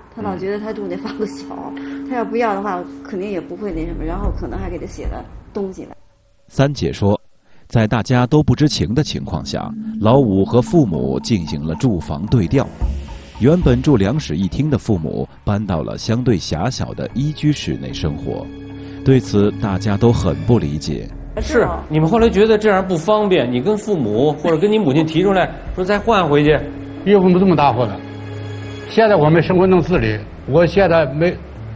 他老觉得他住那房子小，他要不要的话，肯定也不会那什么，然后可能还给他写了东西来。 三姐说，在大家都不知情的情况下，老五和父母进行了住房对调。原本住2室1厅的父母搬到了相对狭小的1居室内生活，对此大家都很不理解。 是你们后来觉得这样不方便，你跟父母或者跟你母亲提出来说再换回去， 岳父母这么大户的，现在我们生活能自理，我现在没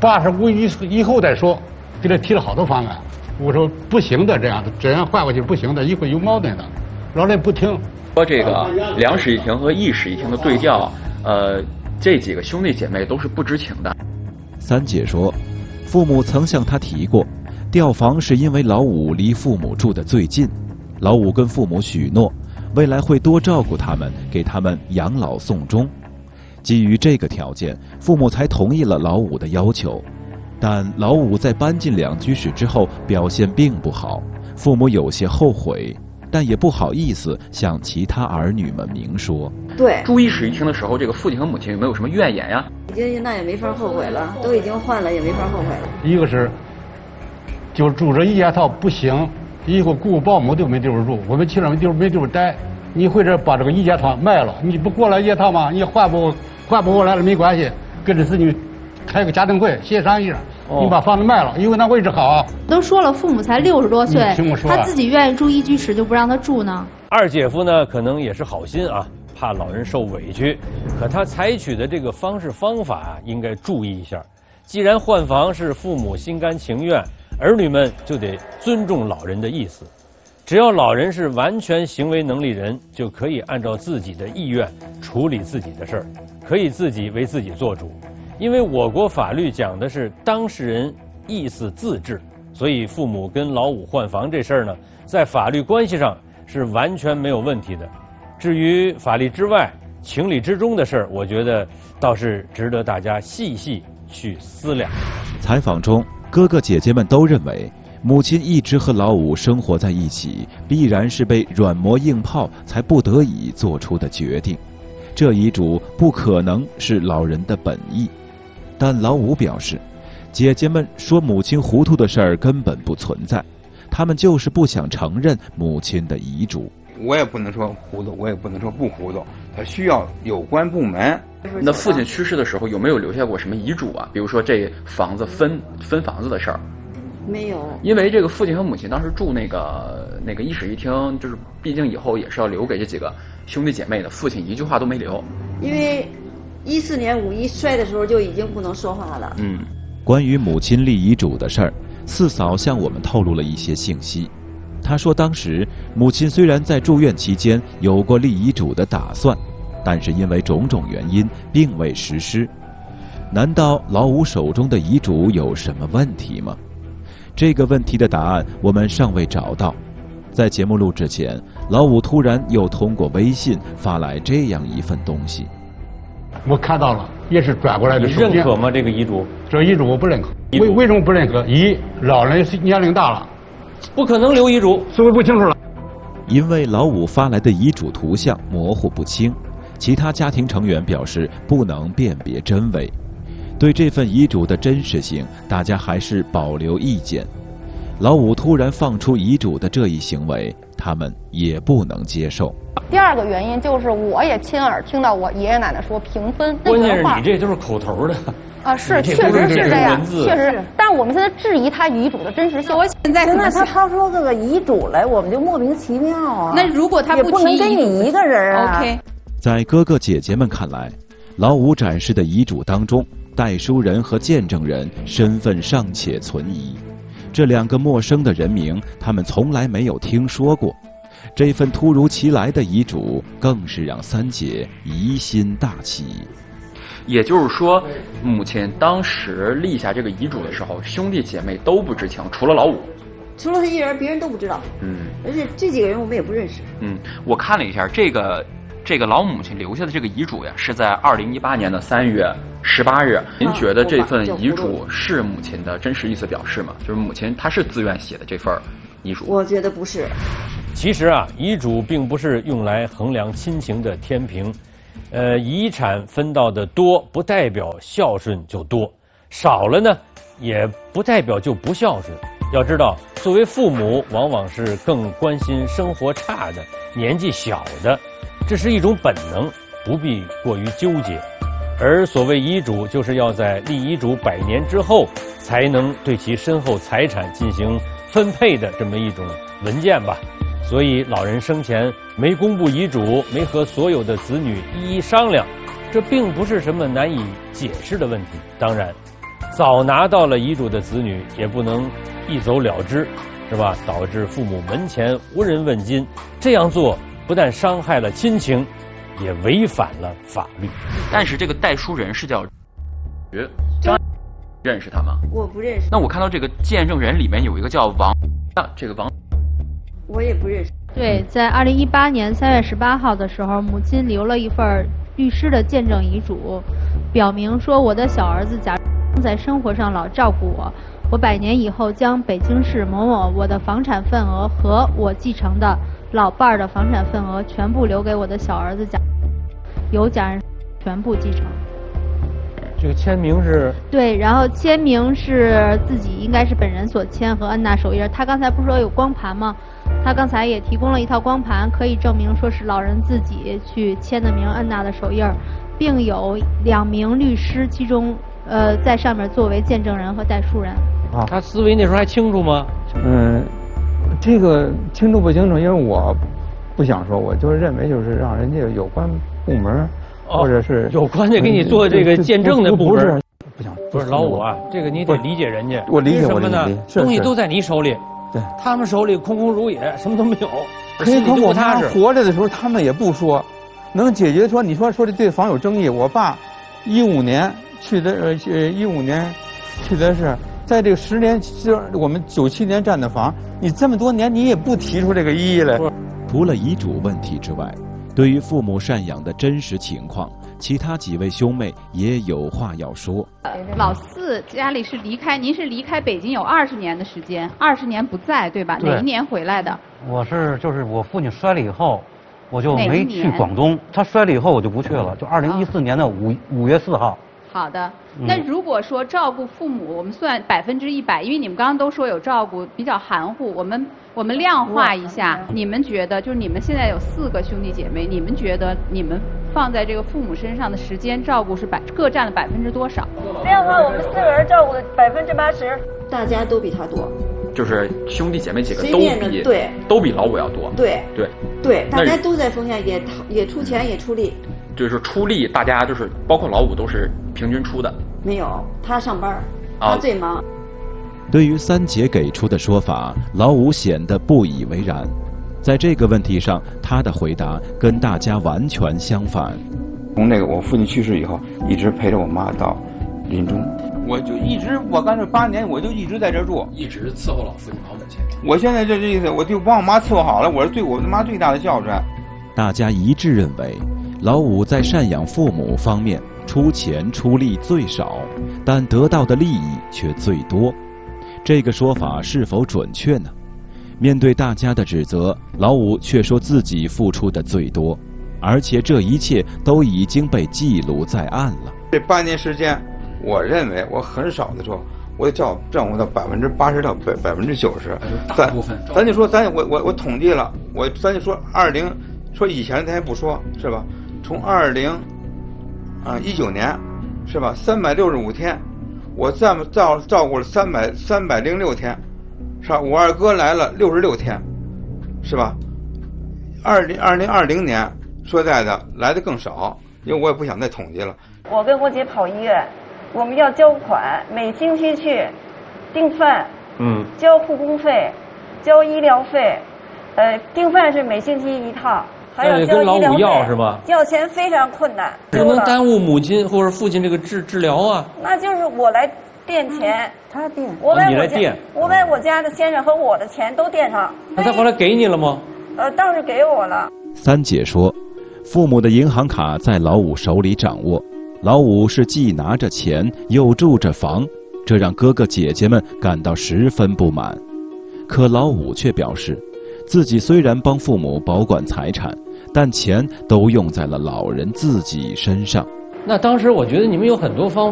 85以后再说，给他提了好多方案，我说不行的，这样换过去不行的，一会有矛盾的，老人不听。 说这个2室1厅和1室1厅的对调，这几个兄弟姐妹都是不知情的。 三姐说，父母曾向她提过，调房是因为老五离父母住得最近，老五跟父母许诺，未来会多照顾他们，给他们养老送终。基于这个条件，父母才同意了老五的要求。但老五在搬进2居室之后表现并不好，父母有些后悔，但也不好意思向其他儿女们明说。 对， 住1室1厅的时候，这个父亲和母亲有没有什么怨言呀？ 已经那也没法后悔了，都已经换了，也没法后悔了。 一个是，就住这1间套不行，以后雇保姆都没地方住，我们去了没地方待。你或者把这个1间套卖了，你不过来1间套吗？你换不过来了没关系，跟着子女开个家庭会协商一下。你把房子卖了，因为那位置好。 都说了，父母才60多岁，他自己愿意住1居室就不让他住呢？ 二姐夫呢，可能也是好心啊，怕老人受委屈，可他采取的这个方法应该注意一下。既然换房是父母心甘情愿，儿女们就得尊重老人的意思。只要老人是完全行为能力人，就可以按照自己的意愿处理自己的事儿，可以自己为自己做主。因为我国法律讲的是当事人意思自治，所以父母跟老五换房这事儿呢，在法律关系上是完全没有问题的。至于法律之外、情理之中的事儿，我觉得倒是值得大家细细去思量。 采访中，哥哥姐姐们都认为，母亲一直和老五生活在一起，必然是被软磨硬泡才不得已做出的决定。这遗嘱不可能是老人的本意。但老五表示，姐姐们说母亲糊涂的事儿根本不存在，他们就是不想承认母亲的遗嘱。 我也不能说糊涂，我也不能说不糊涂，他需要有关部门。 那父亲去世的时候有没有留下过什么遗嘱啊？比如说这房子分房子的事儿？ 没有， 因为这个父亲和母亲当时住那个1室1厅，就是毕竟以后也是要留给这几个兄弟姐妹的，父亲一句话都没留。 因为14年5一摔的时候就已经不能说话了。 关于母亲立遗嘱的事儿，四嫂向我们透露了一些信息。她说，当时母亲虽然在住院期间有过立遗嘱的打算，但是因为种种原因并未实施。难道老五手中的遗嘱有什么问题吗？这个问题的答案我们尚未找到。在节目录制前，老五突然又通过微信发来这样一份东西。 我看到了，也是转过来的。 你认可吗？这个遗嘱？ 这遗嘱我不认可。为什么不认可？一，老人年龄大了， 不可能留遗嘱， 思维不清楚了。 因为老五发来的遗嘱图像模糊不清，其他家庭成员表示不能辨别真伪。对这份遗嘱的真实性，大家还是保留意见。老五突然放出遗嘱的这一行为，他们也不能接受。 第二个原因就是我也亲耳听到我爷爷奶奶说平分， 关键是你这都是口头的啊，是确实是这样，确实。但是我们现在质疑他遗嘱的真实性。 我现在那他掏出这个遗嘱来，我们就莫名其妙啊。 那如果他也不能给你一个人啊。 OK， 在哥哥姐姐们看来，老五展示的遗嘱当中，代书人和见证人身份尚且存疑。这2个陌生的人名，他们从来没有听说过。这份突如其来的遗嘱，更是让三姐疑心大起。 也就是说，母亲当时立下这个遗嘱的时候，兄弟姐妹都不知情，除了老五。 除了他一人，别人都不知道。而且这几个人我们也不认识。 我看了一下，这个老母亲留下的这个遗嘱呀，是在2018年的3月18日。您觉得这份遗嘱是母亲的真实意思表示吗？就是母亲她是自愿写的这份遗嘱？ 我觉得不是。 其实啊，遗嘱并不是用来衡量亲情的天平， 遗产分到的多，不代表孝顺就多；少了呢，也不代表就不孝顺。要知道，作为父母，往往是更关心生活差的、年纪小的，这是一种本能，不必过于纠结。而所谓遗嘱，就是要在立遗嘱100年之后，才能对其身后财产进行分配的这么一种文件吧。所以老人生前没公布遗嘱，没和所有的子女一一商量，这并不是什么难以解释的问题。当然，早拿到了遗嘱的子女也不能一走了之，是吧？导致父母门前无人问津，这样做不但伤害了亲情，也违反了法律。 但是这个代书人是叫张，认识他吗？ 我不认识。 那我看到这个见证人里面有一个叫王，这个王我也不认识。 对，在2018年3月18号的时候，母亲留了一份律师的见证遗嘱，表明说我的小儿子假如在生活上老照顾我，我100年以后将北京市某某我的房产份额和我继承的老伴儿的房产份额全部留给我的小儿子由家人全部继承。 这个签名是？ 对，然后签名是自己应该是本人所签和安娜手印。他刚才不是说有光盘吗？他刚才也提供了一套光盘，可以证明说是老人自己去签的名，安娜的手印，并有2名律师，其中在上面作为见证人和代书人。 啊，他思维那时候还清楚吗？ 这个清楚不清楚，因为我不想说，我就是认为就是让人家有关部门。或者是有关的给你做这个见证的部门， 不是老五啊，这个你得理解人家。 我理解什么呢？东西都在你手里， 对， 他们手里空空如也，什么都没有。 可我妈活着的时候，他们也不说，能解决说你说这对房有争议。我爸15年去的15年去的是，在这个10年，我们97年占的房，你这么多年你也不提出这个异议来。 除了遗嘱问题之外，对于父母赡养的真实情况，其他几位兄妹也有话要说。 老四家里是离开，您是离开北京有20年的时间，20年不在，对吧？哪一年回来的？ 就是我父亲摔了以后，我就没去广东。他摔了以后我就不去了，就2014年的5月4号。 好的，那如果说照顾父母，我们算100%，因为你们刚刚都说有照顾，比较含糊，我们量化一下，你们觉得就是你们现在有4个兄弟姐妹，你们觉得你们放在这个父母身上的时间照顾是各占了多少？ 这样的话，我们4个人照顾的80%， 大家都比他多。 就是兄弟姐妹几个都比老五要多。 对，大家都在奉献，也出钱也出力。 就是出力，大家就是包括老五都是平均出的。 没有，他上班，他最忙。 对于三姐给出的说法，老五显得不以为然。在这个问题上，他的回答跟大家完全相反。 从这个我父亲去世以后，一直陪着我妈到临终，我就一直我干这8年，我就一直在这住， 一直伺候老父亲老母亲。 我现在这意思，我就把我妈伺候好了，我是对我妈最大的孝顺。 大家一致认为，老五在赡养父母方面出钱出力最少，但得到的利益却最多。这个说法是否准确呢？面对大家的指责，老五却说自己付出的最多，而且这一切都已经被记录在案了。 这8年时间，我认为我很少的时候，我得掌握到80%到90%。 大部分， 咱就说我统计了，咱就说说以前咱也不说是吧？从2019年是吧，365天，我照顾了306天，是吧？我二哥来了66天，是吧？2020年说实在的来的更少，因为我也不想再统计了。 我跟我姐跑医院，我们要交款，每星期去订饭，交护工费，交医疗费，订饭是每星期1趟。还有跟老五要是吧？ 要钱非常困难， 不能耽误母亲或者父亲这个治疗啊。 那就是我来垫钱， 他垫， 你来垫， 我把我家的先生和我的钱都垫上。 那他后来给你了吗？ 倒是给我了。 三姐说，父母的银行卡在老五手里掌握，老五是既拿着钱又住着房，这让哥哥姐姐们感到十分不满。可老五却表示，自己虽然帮父母保管财产， 但钱都用在了老人自己身上。 那当时我觉得你们有很多方